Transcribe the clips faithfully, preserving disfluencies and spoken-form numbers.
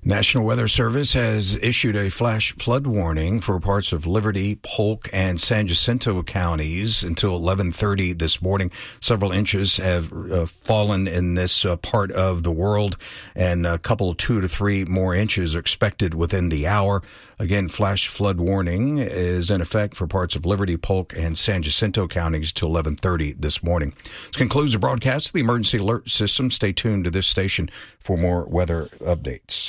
National Weather Service has issued a flash flood warning for parts of Liberty, Polk, and San Jacinto counties until eleven thirty this morning. Several inches have uh, fallen in this uh, part of the world, and a couple, two to three more inches are expected within the hour. Again, flash flood warning is in effect for parts of Liberty, Polk, and San Jacinto counties till eleven thirty this morning. This concludes the broadcast of the Emergency Alert System. Stay tuned to this station for more weather updates.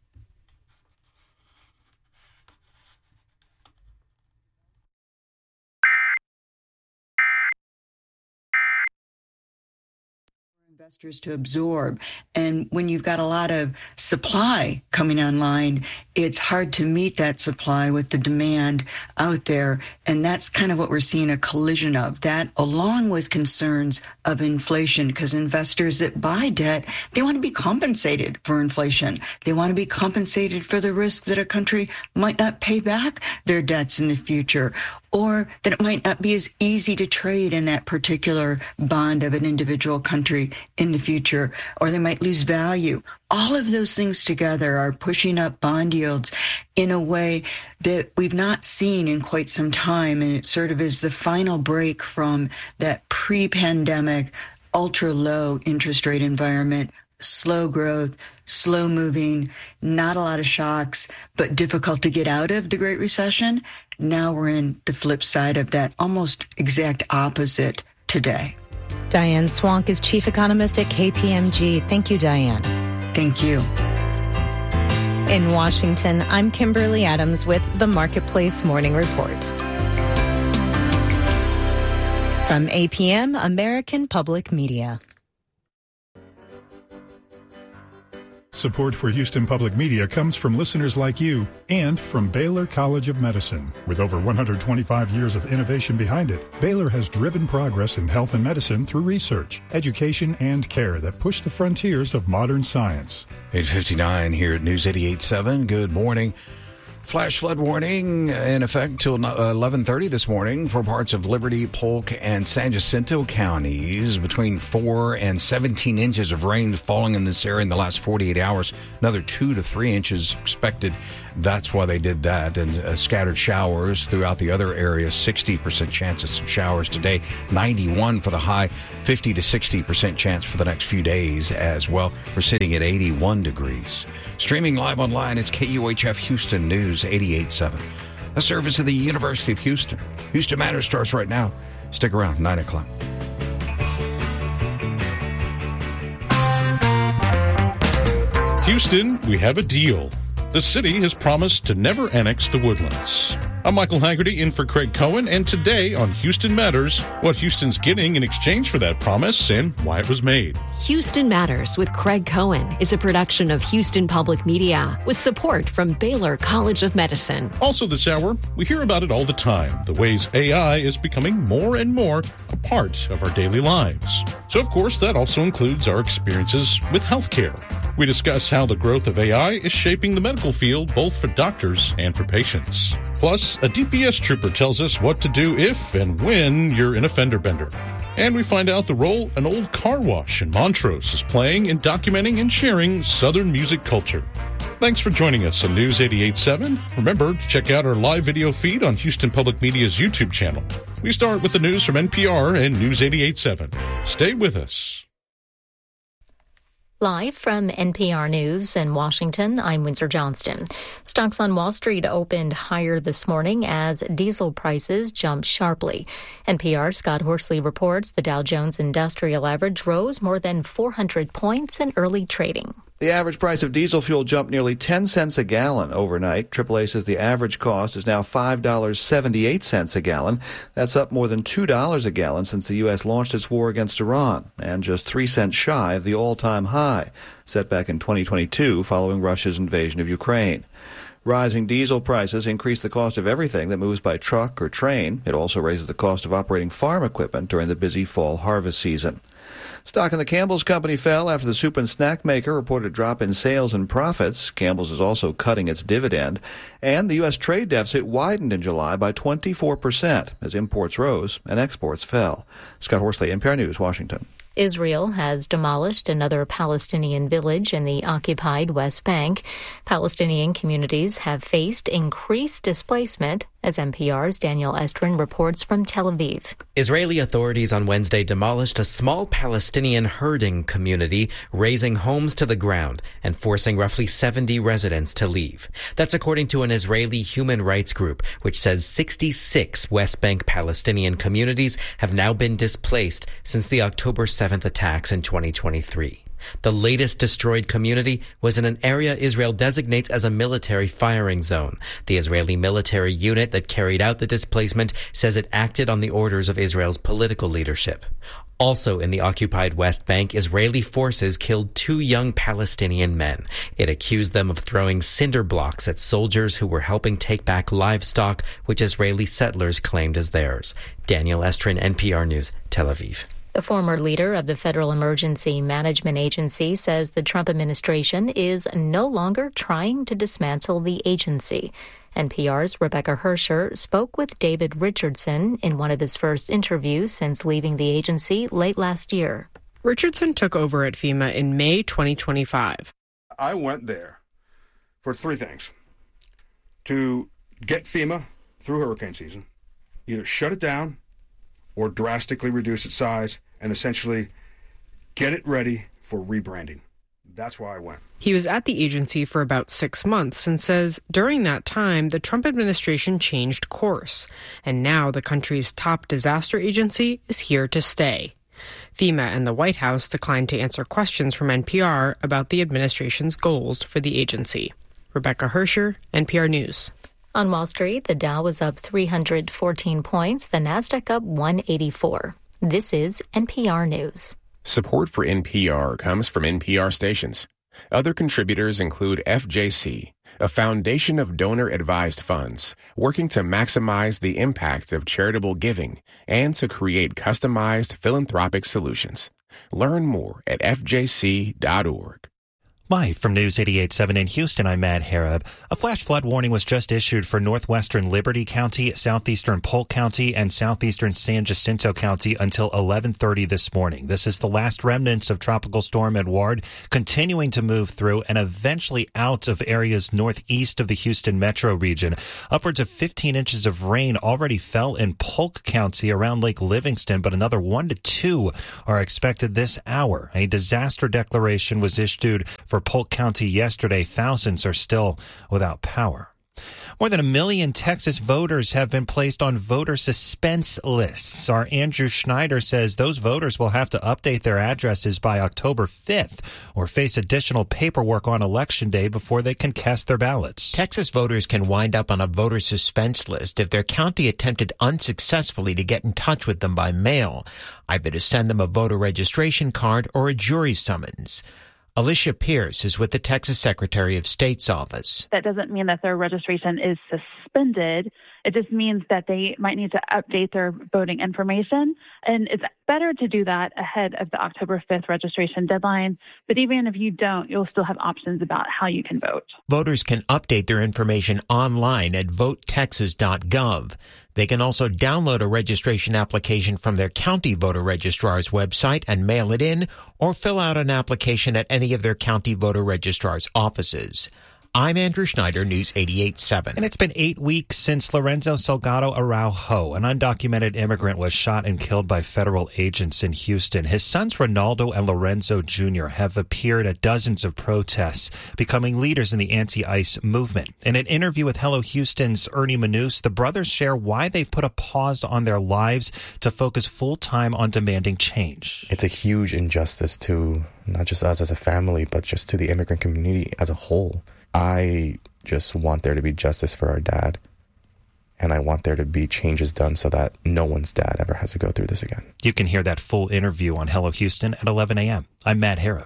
Investors to absorb. And when you've got a lot of supply coming online, it's hard to meet that supply with the demand out there. And that's kind of what we're seeing a collision of. That along with concerns of inflation, because investors that buy debt, they want to be compensated for inflation. They want to be compensated for the risk that a country might not pay back their debts in the future, or that it might not be as easy to trade in that particular bond of an individual country in the future, or they might lose value. All of those things together are pushing up bond yields in a way that we've not seen in quite some time, and it sort of is the final break from that pre-pandemic, ultra-low interest rate environment, slow growth, slow moving, not a lot of shocks, but difficult to get out of the Great Recession. Now we're in the flip side of that, almost exact opposite today. Diane Swank is chief economist at K P M G. Thank you, Diane. Thank you. In Washington, I'm Kimberly Adams with the Marketplace Morning Report. From A P M, American Public Media. Support for Houston Public Media comes from listeners like you and from Baylor College of Medicine. With over one hundred twenty-five years of innovation behind it, Baylor has driven progress in health and medicine through research, education, and care that push the frontiers of modern science. eight fifty-nine here at News eighty-eight point seven. Good morning. Flash flood warning in effect until eleven thirty this morning for parts of Liberty, Polk, and San Jacinto counties. Between four and seventeen inches of rain falling in this area in the last forty-eight hours. Another two to three inches expected. That's why they did that. And uh, scattered showers throughout the other areas. sixty percent chance of some showers today. ninety-one for the high. fifty to sixty percent chance for the next few days as well. We're sitting at eighty-one degrees. Streaming live online, it's K U H F Houston News eighty-eight point seven. A service of the University of Houston. Houston Matters starts right now. Stick around, nine o'clock. Houston, we have a deal. The city has promised to never annex the Woodlands. I'm Michael Haggerty in for Craig Cohen, and today on Houston Matters, what Houston's getting in exchange for that promise and why it was made. Houston Matters with Craig Cohen is a production of Houston Public Media with support from Baylor College of Medicine. Also this hour, we hear about it all the time, the ways A I is becoming more and more a part of our daily lives. So, of course, that also includes our experiences with healthcare. We discuss how the growth of A I is shaping the medical field, both for doctors and for patients. Plus, a D P S trooper tells us what to do if and when you're in a fender bender. And we find out the role an old car wash in Montrose is playing in documenting and sharing Southern music culture. Thanks for joining us on News eighty-eight point seven. Remember to check out our live video feed on Houston Public Media's YouTube channel. We start with the news from N P R and News eighty-eight point seven. Stay with us. Live from N P R News in Washington, I'm Windsor Johnston. Stocks on Wall Street opened higher this morning as diesel prices jumped sharply. N P R's Scott Horsley reports the Dow Jones Industrial Average rose more than four hundred points in early trading. The average price of diesel fuel jumped nearly ten cents a gallon overnight. triple A says the average cost is now five dollars and seventy-eight cents a gallon. That's up more than two dollars a gallon since the U S launched its war against Iran, and just three cents shy of the all-time high set back in twenty twenty-two following Russia's invasion of Ukraine. Rising diesel prices increase the cost of everything that moves by truck or train. It also raises the cost of operating farm equipment during the busy fall harvest season. Stock in the Campbell's Company fell after the soup and snack maker reported a drop in sales and profits. Campbell's is also cutting its dividend. And the U S trade deficit widened in July by twenty-four percent as imports rose and exports fell. Scott Horsley, N P R News, Washington. Israel has demolished another Palestinian village in the occupied West Bank. Palestinian communities have faced increased displacement, as N P R's Daniel Estrin reports from Tel Aviv. Israeli authorities on Wednesday demolished a small Palestinian herding community, razing homes to the ground and forcing roughly seventy residents to leave. That's according to an Israeli human rights group, which says sixty-six West Bank Palestinian communities have now been displaced since the October seventh attacks in twenty twenty-three. The latest destroyed community was in an area Israel designates as a military firing zone. The Israeli military unit that carried out the displacement says it acted on the orders of Israel's political leadership. Also in the occupied West Bank, Israeli forces killed two young Palestinian men. It accused them of throwing cinder blocks at soldiers who were helping take back livestock, which Israeli settlers claimed as theirs. Daniel Estrin, N P R News, Tel Aviv. The former leader of the Federal Emergency Management Agency says the Trump administration is no longer trying to dismantle the agency. N P R's Rebecca Hersher spoke with David Richardson in one of his first interviews since leaving the agency late last year. Richardson took over at FEMA in May twenty twenty-five. I went there for three things. To get FEMA through hurricane season, either shut it down or drastically reduce its size and essentially get it ready for rebranding. That's why I went. He was at the agency for about six months and says during that time, the Trump administration changed course. And now the country's top disaster agency is here to stay. FEMA and the White House declined to answer questions from N P R about the administration's goals for the agency. Rebecca Hersher, N P R News. On Wall Street, the Dow was up three hundred fourteen points, the Nasdaq up one eighty-four. This is N P R News. Support for N P R comes from N P R stations. Other contributors include F J C, a foundation of donor-advised funds working to maximize the impact of charitable giving and to create customized philanthropic solutions. Learn more at F J C dot org. Live from News eighty-eight point seven in Houston, I'm Matt Harab. A flash flood warning was just issued for northwestern Liberty County, southeastern Polk County, and southeastern San Jacinto County until eleven thirty this morning. This is the last remnants of Tropical Storm Edouard continuing to move through and eventually out of areas northeast of the Houston metro region. Upwards of fifteen inches of rain already fell in Polk County around Lake Livingston, but another one to two are expected this hour. A disaster declaration was issued for Polk County yesterday. Thousands are still without power. More than a million Texas voters have been placed on voter suspense lists. Our Andrew Schneider says those voters will have to update their addresses by October fifth or face additional paperwork on Election Day before they can cast their ballots. Texas voters can wind up on a voter suspense list if their county attempted unsuccessfully to get in touch with them by mail, either to send them a voter registration card or a jury summons. Alicia Pierce is with the Texas Secretary of State's office. That doesn't mean that their registration is suspended. It just means that they might need to update their voting information. And it's better to do that ahead of the October fifth registration deadline. But even if you don't, you'll still have options about how you can vote. Voters can update their information online at vote texas dot gov. They can also download a registration application from their county voter registrar's website and mail it in, or fill out an application at any of their county voter registrar's offices. I'm Andrew Schneider, News eighty-eight point seven. And it's been eight weeks since Lorenzo Salgado Araujo, an undocumented immigrant, was shot and killed by federal agents in Houston. His sons, Ronaldo and Lorenzo Junior, have appeared at dozens of protests, becoming leaders in the anti-ICE movement. In an interview with Hello Houston's Ernie Manous, the brothers share why they've put a pause on their lives to focus full-time on demanding change. It's a huge injustice to not just us as a family, but just to the immigrant community as a whole. I just want there to be justice for our dad, and I want there to be changes done so that no one's dad ever has to go through this again. You can hear that full interview on Hello Houston at eleven a.m. I'm Matt Harab.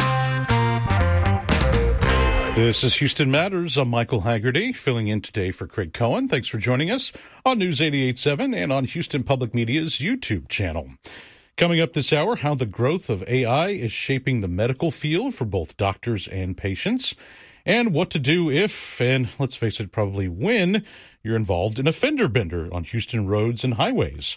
This is Houston Matters. I'm Michael Haggerty, filling in today for Craig Cohen. Thanks for joining us on News eighty-eight point seven and on Houston Public Media's YouTube channel. Coming up this hour, how the growth of A I is shaping the medical field for both doctors and patients, and what to do if, and let's face it, probably when, you're involved in a fender bender on Houston roads and highways.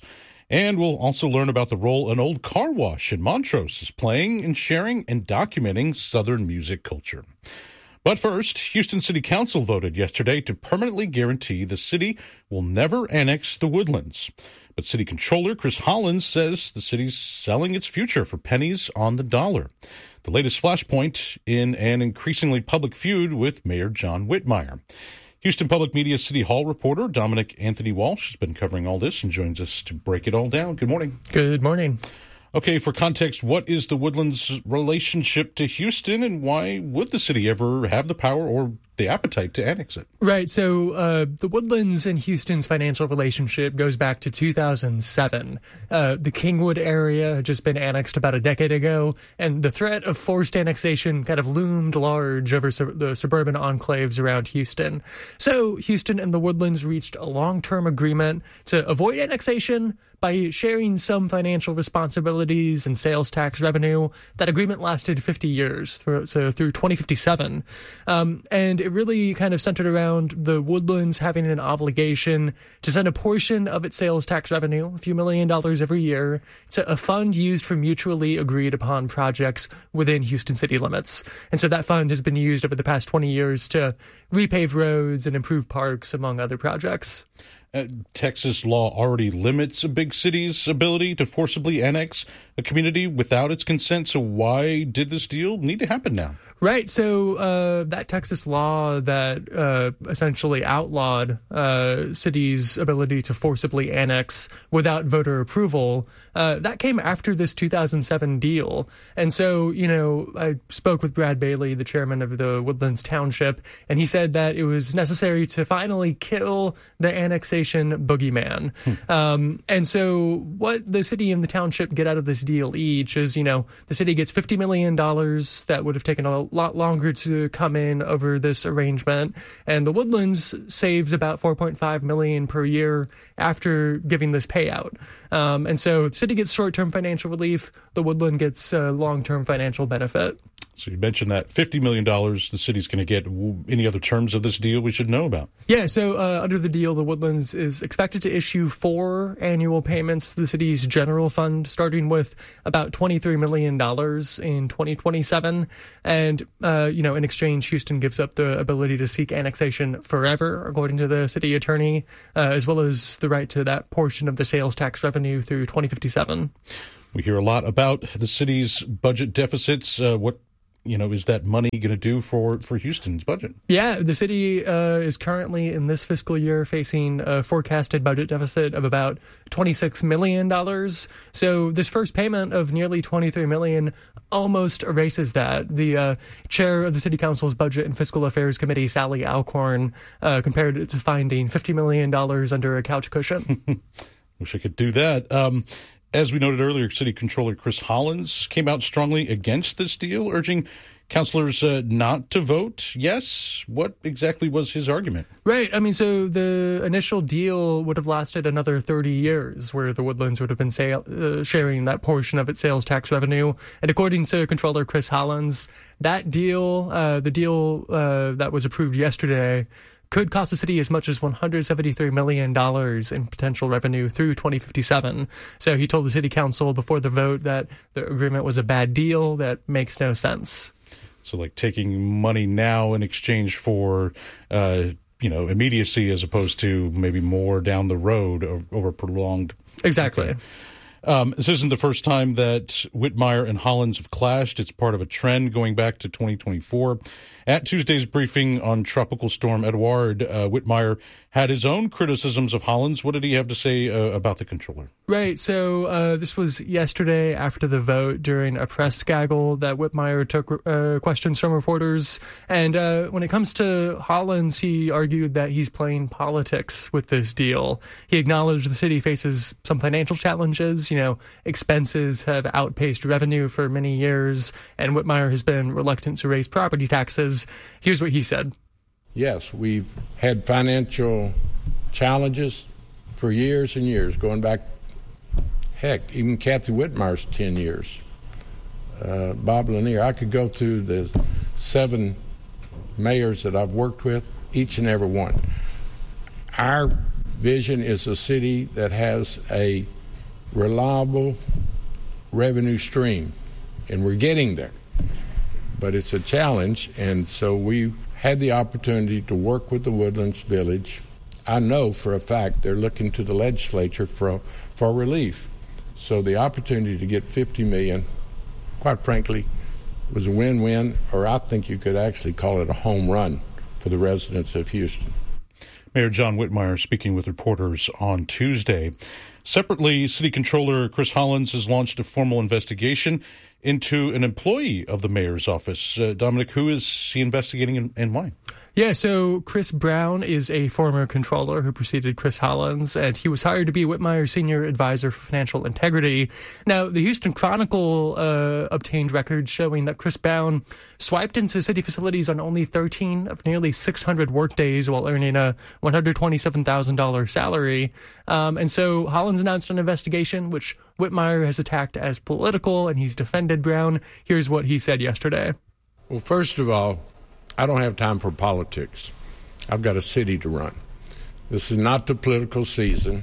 And we'll also learn about the role an old car wash in Montrose is playing in sharing and documenting Southern music culture. But first, Houston City Council voted yesterday to permanently guarantee the city will never annex the Woodlands. But City Controller Chris Hollins says the city's selling its future for pennies on the dollar. The latest flashpoint in an increasingly public feud with Mayor John Whitmire. Houston Public Media City Hall reporter Dominic Anthony Walsh has been covering all this and joins us to break it all down. Good morning. Good morning. Okay, for context, what is the Woodlands' relationship to Houston, and why would the city ever have the power or the appetite to annex it? Right. So uh, the Woodlands and Houston's financial relationship goes back to two thousand seven. Uh, the Kingwood area had just been annexed about a decade ago, and the threat of forced annexation kind of loomed large over su- the suburban enclaves around Houston. So Houston and the Woodlands reached a long-term agreement to avoid annexation by sharing some financial responsibilities and sales tax revenue. That agreement lasted fifty years, through, so through twenty fifty-seven. Um, and it really kind of centered around the Woodlands having an obligation to send a portion of its sales tax revenue, a few million dollars every year, to a fund used for mutually agreed upon projects within Houston city limits. And so that fund has been used over the past twenty years to repave roads and improve parks, among other projects. Uh, Texas law already limits a big city's ability to forcibly annex a community without its consent. So why did this deal need to happen now? Right. So uh, that Texas law that uh, essentially outlawed uh, cities' ability to forcibly annex without voter approval, uh, that came after this two thousand seven deal. And so, you know, I spoke with Brad Bailey, the chairman of the Woodlands Township, and he said that it was necessary to finally kill the annexation boogeyman. Hmm. Um, and so what the city and the township get out of this deal each is, you know, the city gets fifty million dollars that would have taken a lot longer to come in over this arrangement, and the Woodlands saves about four point five million dollars per year after giving this payout. Um, and so the city gets short-term financial relief, the Woodland gets uh, long-term financial benefit. So you mentioned that fifty million dollars the city's going to get. Any other terms of this deal we should know about? Yeah, so uh, under the deal, the Woodlands is expected to issue four annual payments to the city's general fund, starting with about twenty-three million dollars in twenty twenty-seven. And, uh, you know, in exchange, Houston gives up the ability to seek annexation forever, according to the city attorney, uh, as well as the right to that portion of the sales tax revenue through twenty fifty-seven. We hear a lot about the city's budget deficits. Uh, what You know, is that money going to do for, for Houston's budget? Yeah, the city uh, is currently in this fiscal year facing a forecasted budget deficit of about twenty-six million dollars. So this first payment of nearly twenty-three million dollars almost erases that. The uh, chair of the City Council's Budget and Fiscal Affairs Committee, Sally Alcorn, uh, compared it to finding fifty million dollars under a couch cushion. Wish I could do that. Um As we noted earlier, City Controller Chris Hollins came out strongly against this deal, urging councilors uh, not to vote yes. What exactly was his argument? Right. I mean, so the initial deal would have lasted another thirty years, where the Woodlands would have been sale, uh, sharing that portion of its sales tax revenue. And according to Controller Chris Hollins, that deal, uh, the deal uh, that was approved yesterday, could cost the city as much as one hundred seventy-three million dollars in potential revenue through twenty fifty-seven. So he told the city council before the vote that the agreement was a bad deal that makes no sense. So like taking money now in exchange for, uh, you know, immediacy as opposed to maybe more down the road over prolonged. Exactly. Okay. Um, this isn't the first time that Whitmire and Hollins have clashed. It's part of a trend going back to twenty twenty-four. At Tuesday's briefing on Tropical Storm Edouard, uh, Whitmire had his own criticisms of Hollins. What did he have to say uh, about the controller? Right. So uh, this was yesterday after the vote during a press gaggle that Whitmire took uh, questions from reporters. And uh, when it comes to Hollins, he argued that he's playing politics with this deal. He acknowledged the city faces some financial challenges. You know, expenses have outpaced revenue for many years, and Whitmire has been reluctant to raise property taxes. Here's what he said. Yes, we've had financial challenges for years and years, going back, heck, even Kathy Whitmire's ten years. Uh, Bob Lanier, I could go through the seven mayors that I've worked with, each and every one. Our vision is a city that has a reliable revenue stream, and we're getting there. But it's a challenge, and so we had the opportunity to work with the Woodlands Village. I know for a fact they're looking to the legislature for for relief. So the opportunity to get fifty million dollars, quite frankly, was a win-win, or I think you could actually call it a home run for the residents of Houston. Mayor John Whitmire speaking with reporters on Tuesday. Separately, City Controller Chris Hollins has launched a formal investigation into an employee of the mayor's office. Uh, Dominic, who is he investigating and, and why? Yeah, so Chris Brown is a former controller who preceded Chris Hollins, and he was hired to be Whitmire's senior advisor for financial integrity. Now, the Houston Chronicle uh, obtained records showing that Chris Brown swiped into city facilities on only thirteen of nearly six hundred workdays while earning a one hundred twenty-seven thousand dollars salary. Um, and so Hollins announced an investigation, which Whitmire has attacked as political, and he's defended Brown. Here's what he said yesterday. Well, first of all, I don't have time for politics. I've got a city to run. This is not the political season.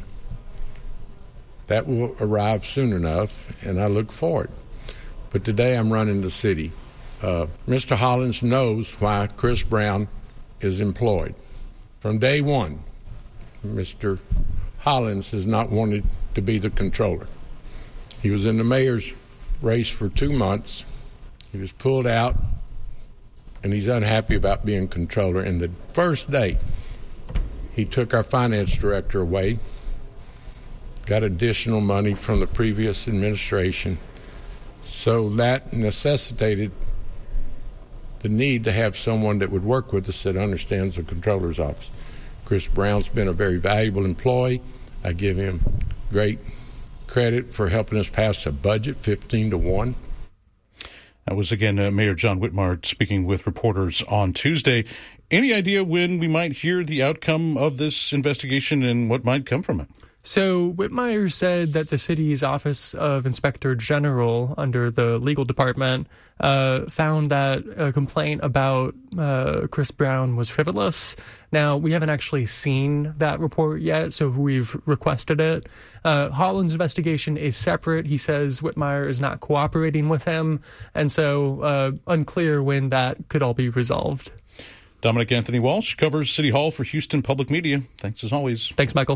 That will arrive soon enough, and I look forward. But today I'm running the city. Uh, Mister Hollins knows why Chris Brown is employed. From day one, Mister Hollins has not wanted to be the controller. He was in the mayor's race for two months. He was pulled out, and he's unhappy about being controller. And the first day, he took our finance director away, got additional money from the previous administration. So that necessitated the need to have someone that would work with us that understands the controller's office. Chris Brown's been a very valuable employee. I give him great credit for helping us pass a budget fifteen to one. That was, again, uh, Mayor John Whitmire speaking with reporters on Tuesday. Any idea when we might hear the outcome of this investigation and what might come from it? So Whitmire said that the city's Office of Inspector General under the legal department uh, found that a complaint about uh, Chris Brown was frivolous. Now, we haven't actually seen that report yet, so we've requested it. Uh, Hollins' investigation is separate. He says Whitmire is not cooperating with him, and so uh, unclear when that could all be resolved. Dominic Anthony Walsh covers City Hall for Houston Public Media. Thanks as always. Thanks, Michael.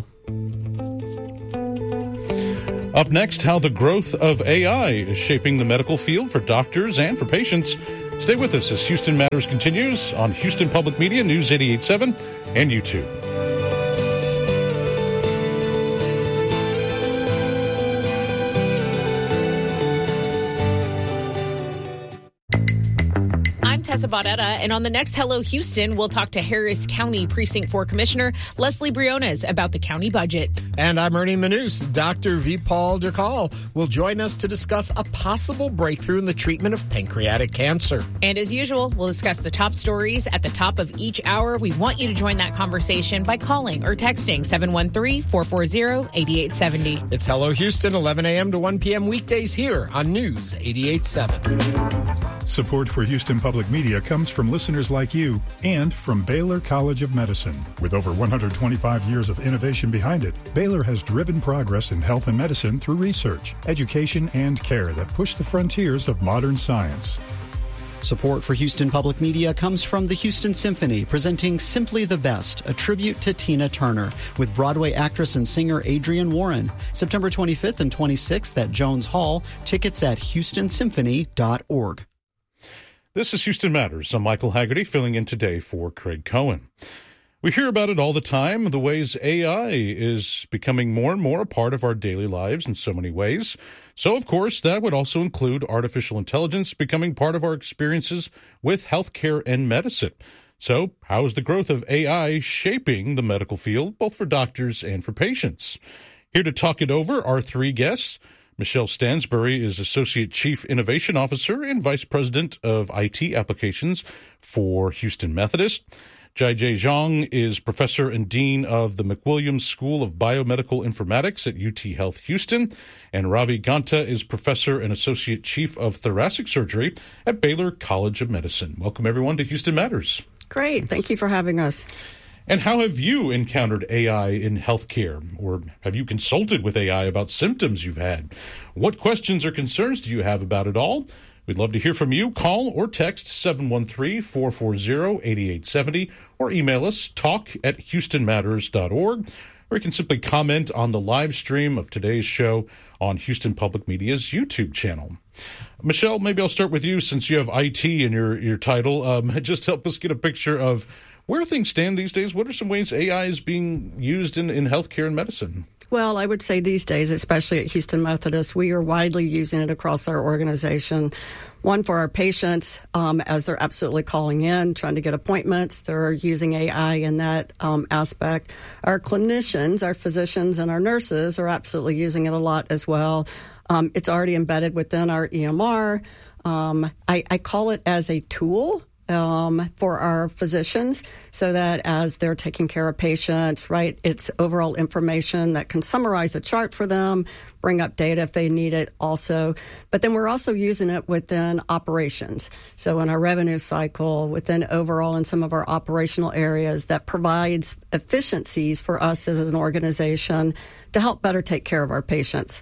Up next, how the growth of A I is shaping the medical field for doctors and for patients. Stay with us as Houston Matters continues on Houston Public Media, News eighty-eight point seven, and YouTube. Tessa Baudetta, and on the next Hello Houston, we'll talk to Harris County Precinct four Commissioner Leslie Briones about the county budget. And I'm Ernie Manous. Doctor Vipal Durkal will join us to discuss a possible breakthrough in the treatment of pancreatic cancer. And as usual, we'll discuss the top stories at the top of each hour. We want you to join that conversation by calling or texting seven one three, four four zero, eight eight seven zero. It's Hello Houston, eleven a.m. to one p.m. weekdays here on News eighty-eight point seven. Support for Houston Public Media comes from listeners like you and from Baylor College of Medicine. With over one hundred twenty-five years of innovation behind it, Baylor has driven progress in health and medicine through research, education, and care that push the frontiers of modern science. Support for Houston Public Media comes from the Houston Symphony, presenting Simply the Best, a tribute to Tina Turner, with Broadway actress and singer Adrienne Warren. September twenty-fifth and twenty-sixth at Jones Hall. Tickets at houston symphony dot org. This is Houston Matters. I'm Michael Haggerty, filling in today for Craig Cohen. We hear about it all the time, the ways A I is becoming more and more a part of our daily lives in so many ways. So, of course, that would also include artificial intelligence becoming part of our experiences with healthcare and medicine. So, how is the growth of A I shaping the medical field, both for doctors and for patients? Here to talk it over are three guests. Michelle Stansbury is Associate Chief Innovation Officer and Vice President of I T Applications for Houston Methodist. Jai-Jay Zhang is Professor and Dean of the McWilliams School of Biomedical Informatics at U T Health Houston. And Ravi Ganta is Professor and Associate Chief of Thoracic Surgery at Baylor College of Medicine. Welcome, everyone, to Houston Matters. Great. Thank you for having us. And how have you encountered A I in healthcare? Or have you consulted with A I about symptoms you've had? What questions or concerns do you have about it all? We'd love to hear from you. Call or text seven one three, four four zero, eight eight seven zero or email us talk at houston matters dot org. Or you can simply comment on the live stream of today's show on Houston Public Media's YouTube channel. Michelle, maybe I'll start with you since you have I T in your, your title. Um, just help us get a picture of where things stand these days. What are some ways A I is being used in, in healthcare and medicine? Well, I would say these days, especially at Houston Methodist, we are widely using it across our organization. One, for our patients, um, as they're absolutely calling in, trying to get appointments. They're using A I in that um, aspect. Our clinicians, our physicians, and our nurses are absolutely using it a lot as well. Um, it's already embedded within our E M R. Um, I, I call it as a tool. Um, for our physicians, so that as they're taking care of patients, right, it's overall information that can summarize a chart for them, bring up data if they need it also. But then we're also using it within operations. So in our revenue cycle, within overall in some of our operational areas, that provides efficiencies for us as an organization to help better take care of our patients.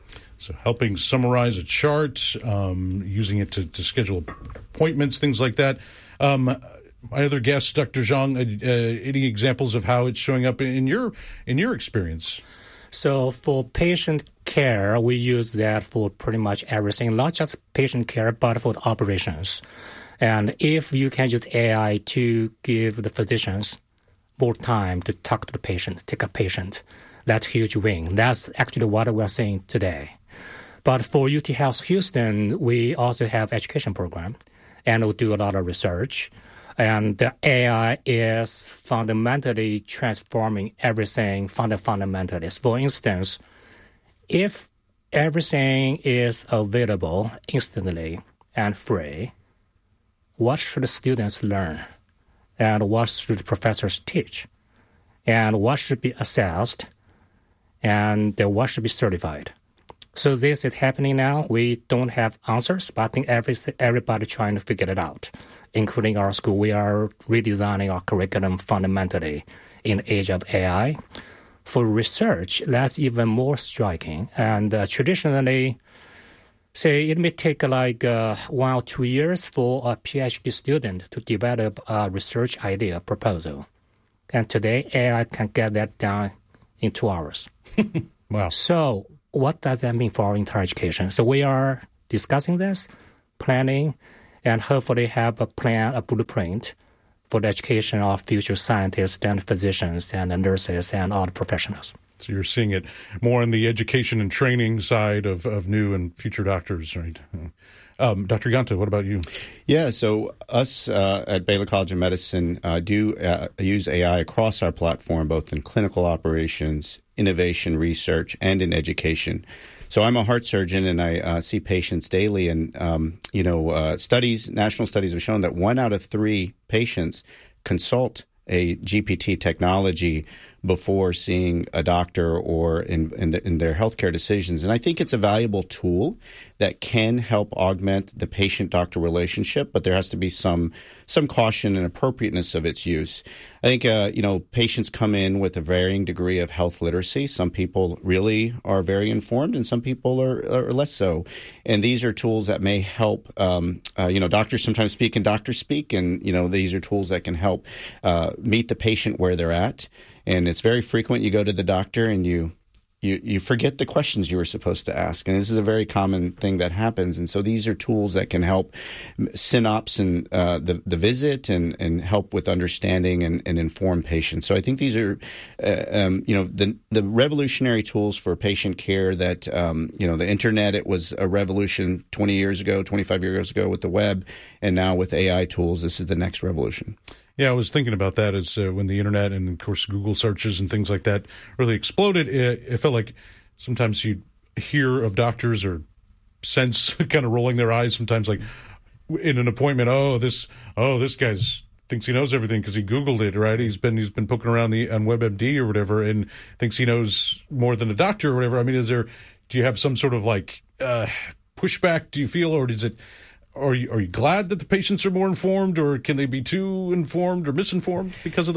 So helping summarize a chart, um, using it to, to schedule appointments, things like that. Um, my other guest, Doctor Zhang, uh, uh, any examples of how it's showing up in your in your experience? So for patient care, we use that for pretty much everything, not just patient care, but for the operations. And if you can use A I to give the physicians more time to talk to the patient, take a patient, that's a huge win. That's actually what we're saying today. But for U T Health Houston, we also have education program, and we do a lot of research. And the A I is fundamentally transforming everything from the fundamentals. For instance, if everything is available instantly and free, what should the students learn? And what should the professors teach? And what should be assessed? And what should be certified? So this is happening now. We don't have answers, but I think every, everybody trying to figure it out, including our school. We are redesigning our curriculum fundamentally in the age of A I. For research, that's even more striking. And uh, traditionally, say it may take like uh, one or two years for a PhD student to develop a research idea proposal. And today, A I can get that done in two hours. Wow. So what does that mean for our entire education? So we are discussing this, planning, and hopefully have a plan, a blueprint for the education of future scientists and physicians and nurses and all the professionals. So you're seeing it more on the education and training side of, of new and future doctors, right? Um, Doctor Ganta, what about you? Yeah, so us uh, at Baylor College of Medicine uh, do uh, use A I across our platform, both in clinical operations, innovation, research, and in education. So I'm a heart surgeon, and I uh, see patients daily. And, um, you know, uh, studies, national studies have shown that one out of three patients consult a G P T technology before seeing a doctor or in, in, the, in their healthcare decisions. And I think it's a valuable tool that can help augment the patient-doctor relationship, but there has to be some some caution and appropriateness of its use. I think, uh, you know, patients come in with a varying degree of health literacy. Some people really are very informed, and some people are, are less so. And these are tools that may help, um, uh, you know, doctors sometimes speak in doctor speak, and, you know, these are tools that can help uh, meet the patient where they're at. And it's very frequent you go to the doctor and you, you you forget the questions you were supposed to ask. And this is a very common thing that happens. And so these are tools that can help synopse and uh, the, the visit and, and help with understanding and, and inform patients. So I think these are, uh, um, you know, the the revolutionary tools for patient care that, um, you know, the internet, it was a revolution twenty years ago, twenty-five years ago with the web. And now with A I tools, this is the next revolution. Yeah, I was thinking about that as uh, when the internet and, of course, Google searches and things like that really exploded. It, it felt like sometimes you hear of doctors or sense kind of rolling their eyes sometimes, like in an appointment. Oh, this, oh, this guy's thinks he knows everything because he Googled it, right? He's been he's been poking around the on WebMD or whatever, and thinks he knows more than a doctor or whatever. I mean, is there? Do you have some sort of like uh, pushback? Do you feel, or is it? Are you, are you glad that the patients are more informed, or can they be too informed or misinformed because of those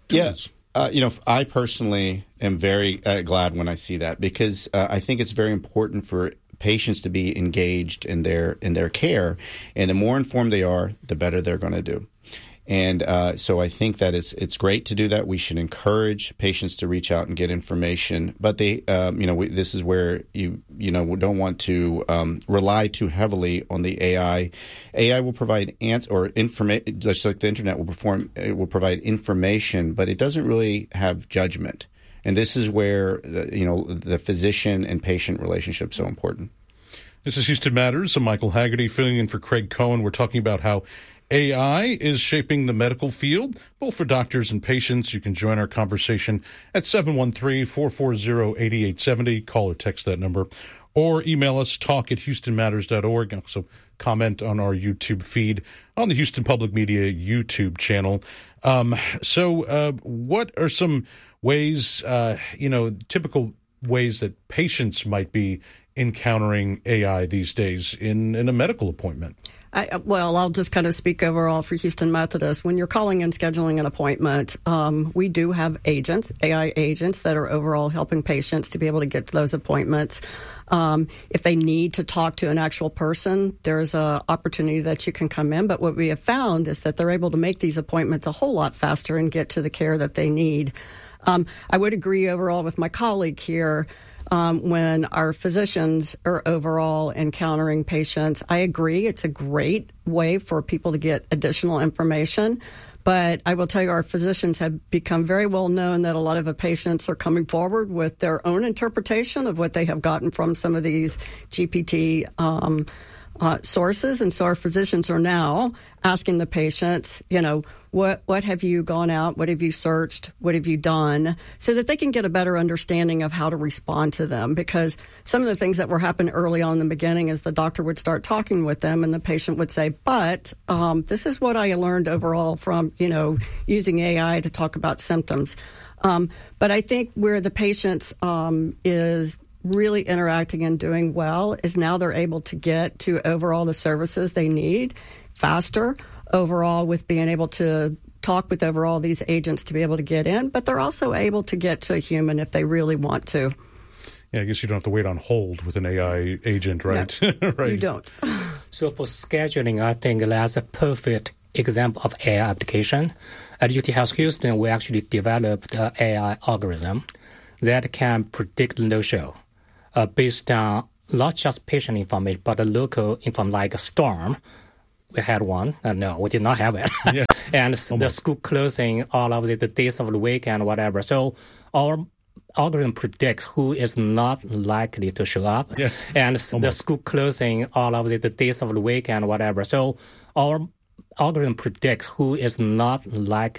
tools. Yeah. Uh, you know, I personally am very uh, glad when I see that because uh, I think it's very important for patients to be engaged in their in their care, and the more informed they are, the better they're going to do. And uh, so I think that it's it's great to do that. We should encourage patients to reach out and get information. But they, um, you know, we, this is where you you know we don't want to um, rely too heavily on the A I. A I will provide ans- or information, just like the internet will perform. It will provide information, but it doesn't really have judgment. And this is where the, you know the physician and patient relationship is so important. This is Houston Matters. I'm Michael Haggerty filling in for Craig Cohen. We're talking about how A I is shaping the medical field, both for doctors and patients. You can join our conversation at seven one three, four four zero, eight eight seven zero. Call or text that number. Or email us, talk at houston matters dot org. Also comment on our YouTube feed on the Houston Public Media YouTube channel. Um, so uh, what are some ways, uh, you know, typical ways that patients might be encountering A I these days in, in a medical appointment? I, well, I'll just kind of speak overall for Houston Methodist. When you're calling and scheduling an appointment, um, we do have agents, A I agents, that are overall helping patients to be able to get to those appointments. Um, if they need to talk to an actual person, there's an opportunity that you can come in. But what we have found is that they're able to make these appointments a whole lot faster and get to the care that they need. Um, I would agree overall with my colleague here. Um, when our physicians are overall encountering patients, I agree it's a great way for people to get additional information. But I will tell you, our physicians have become very well known that a lot of the patients are coming forward with their own interpretation of what they have gotten from some of these G P T um, uh, sources. And so our physicians are now asking the patients, you know, What what have you gone out? What have you searched? What have you done? So that they can get a better understanding of how to respond to them. Because some of the things that were happening early on in the beginning is the doctor would start talking with them and the patient would say, but um, this is what I learned overall from, you know, using A I to talk about symptoms. Um, but I think where the patient um, is really interacting and doing well is now they're able to get to overall the services they need faster, overall with being able to talk with overall these agents to be able to get in, but they're also able to get to a human if they really want to. Yeah, I guess you don't have to wait on hold with an A I agent, right? No, right. You don't. So for scheduling, I think that's a perfect example of A I application. At U T Health Houston, we actually developed an A I algorithm that can predict no-show uh, based on not just patient information, but the local information like a storm. We had one. Uh, no, we did not have it. Yeah. And Almost. The school closing, all of the, the days of the week and whatever. So our algorithm predicts who is not likely to show up. Yeah. And Almost. The school closing, all of the, the days of the week and whatever. So our algorithm predicts who is not likely